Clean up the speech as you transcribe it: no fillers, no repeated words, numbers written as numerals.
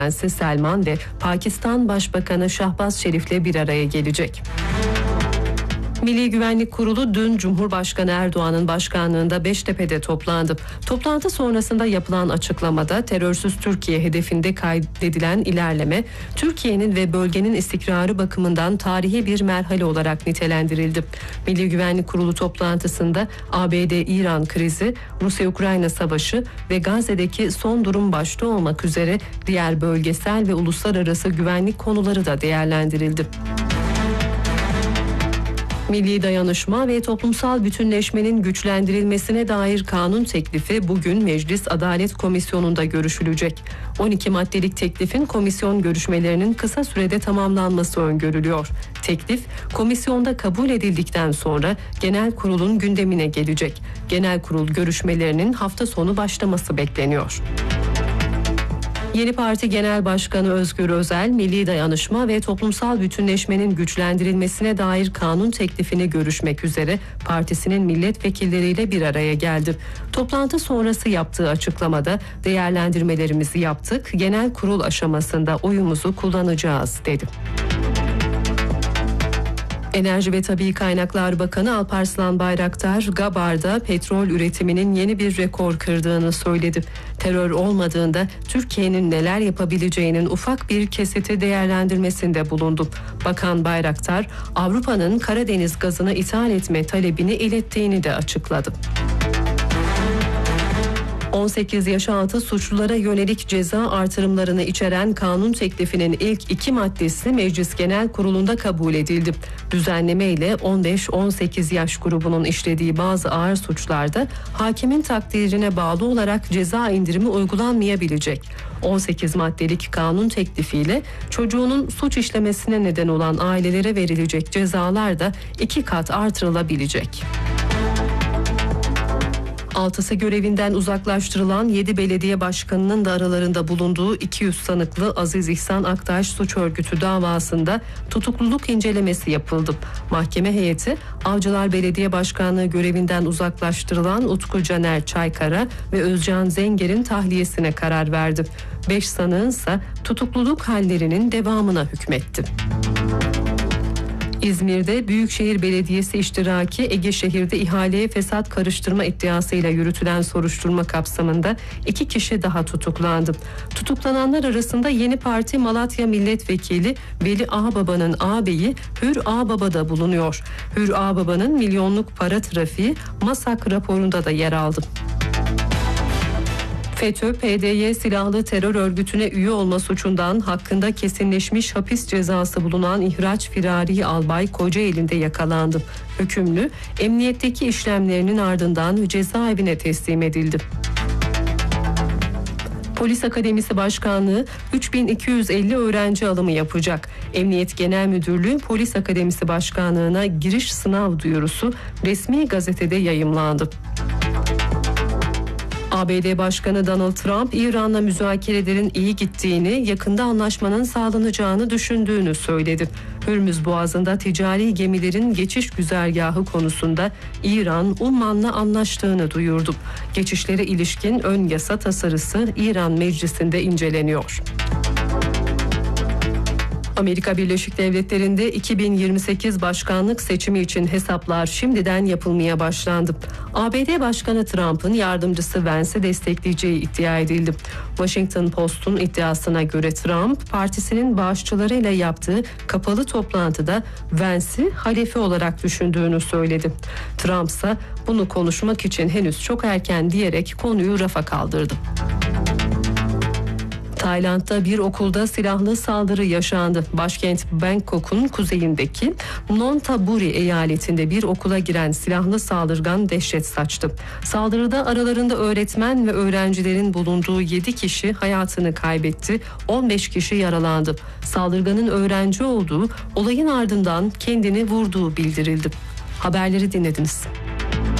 Prensi Selman ve Pakistan Başbakanı Şahbaz Şerif'le bir araya gelecek. Milli Güvenlik Kurulu dün Cumhurbaşkanı Erdoğan'ın başkanlığında Beştepe'de toplandı. Toplantı sonrasında yapılan açıklamada terörsüz Türkiye hedefinde kaydedilen ilerleme, Türkiye'nin ve bölgenin istikrarı bakımından tarihi bir merhale olarak nitelendirildi. Milli Güvenlik Kurulu toplantısında ABD-İran krizi, Rusya-Ukrayna savaşı ve Gazze'deki son durum başta olmak üzere diğer bölgesel ve uluslararası güvenlik konuları da değerlendirildi. Milli dayanışma ve toplumsal bütünleşmenin güçlendirilmesine dair kanun teklifi bugün Meclis Adalet Komisyonu'nda görüşülecek. 12 maddelik teklifin komisyon görüşmelerinin kısa sürede tamamlanması öngörülüyor. Teklif, komisyonda kabul edildikten sonra Genel Kurul'un gündemine gelecek. Genel Kurul görüşmelerinin hafta sonu başlaması bekleniyor. Yeni Parti Genel Başkanı Özgür Özel, milli dayanışma ve toplumsal bütünleşmenin güçlendirilmesine dair kanun teklifini görüşmek üzere partisinin milletvekilleriyle bir araya geldi. Toplantı sonrası yaptığı açıklamada değerlendirmelerimizi yaptık, genel kurul aşamasında oyumuzu kullanacağız dedi. Enerji ve Tabii Kaynaklar Bakanı Alparslan Bayraktar, Gabar'da petrol üretiminin yeni bir rekor kırdığını söyledi. Terör olmadığında Türkiye'nin neler yapabileceğinin ufak bir kesiti değerlendirmesinde bulundu. Bakan Bayraktar, Avrupa'nın Karadeniz gazını ithal etme talebini ilettiğini de açıkladı. 18 yaş altı suçlulara yönelik ceza artırımlarını içeren kanun teklifinin ilk 2 maddesi Meclis Genel Kurulu'nda kabul edildi. Düzenleme ile 15-18 yaş grubunun işlediği bazı ağır suçlarda hakimin takdirine bağlı olarak ceza indirimi uygulanmayabilecek. 18 maddelik kanun teklifiyle çocuğunun suç işlemesine neden olan ailelere verilecek cezalar da 2 kat artırılabilecek. 6'sı görevinden uzaklaştırılan 7 belediye başkanının da aralarında bulunduğu 200 sanıklı Aziz İhsan Aktaş suç örgütü davasında tutukluluk incelemesi yapıldı. Mahkeme heyeti Avcılar Belediye Başkanlığı görevinden uzaklaştırılan Utku Caner Çaykara ve Özcan Zenger'in tahliyesine karar verdi. 5 sanığın ise tutukluluk hallerinin devamına hükmetti. İzmir'de Büyükşehir Belediyesi iştiraki Egeşehir'de ihaleye fesat karıştırma iddiasıyla yürütülen soruşturma kapsamında 2 kişi daha tutuklandı. Tutuklananlar arasında Yeni Parti Malatya Milletvekili Veli Ağbaba'nın ağabeyi Hür Ağbaba da bulunuyor. Hür Ağbaba'nın milyonluk para trafiği MASAK raporunda da yer aldı. FETÖ, PDY silahlı terör örgütüne üye olma suçundan hakkında kesinleşmiş hapis cezası bulunan ihraç firari albay Kocaeli'nde yakalandı. Hükümlü, emniyetteki işlemlerinin ardından cezaevine teslim edildi. Polis Akademisi Başkanlığı 3250 öğrenci alımı yapacak. Emniyet Genel Müdürlüğü Polis Akademisi Başkanlığı'na giriş sınav duyurusu resmi gazetede yayımlandı. ABD Başkanı Donald Trump, İran'la müzakerelerin iyi gittiğini, yakında anlaşmanın sağlanacağını düşündüğünü söyledi. Hürmüz Boğazı'nda ticari gemilerin geçiş güzergahı konusunda İran, Umman'la anlaştığını duyurdu. Geçişlere ilişkin ön yasa tasarısı İran Meclisi'nde inceleniyor. Amerika Birleşik Devletleri'nde 2028 başkanlık seçimi için hesaplar şimdiden yapılmaya başlandı. ABD Başkanı Trump'ın yardımcısı Vance'i destekleyeceği iddia edildi. Washington Post'un iddiasına göre Trump, partisinin bağışçılarıyla yaptığı kapalı toplantıda Vance'i halefi olarak düşündüğünü söyledi. Trump ise bunu konuşmak için henüz çok erken diyerek konuyu rafa kaldırdı. Tayland'da bir okulda silahlı saldırı yaşandı. Başkent Bangkok'un kuzeyindeki Nonthaburi eyaletinde bir okula giren silahlı saldırgan dehşet saçtı. Saldırıda aralarında öğretmen ve öğrencilerin bulunduğu 7 kişi hayatını kaybetti, 15 kişi yaralandı. Saldırganın öğrenci olduğu, olayın ardından kendini vurduğu bildirildi. Haberleri dinlediniz.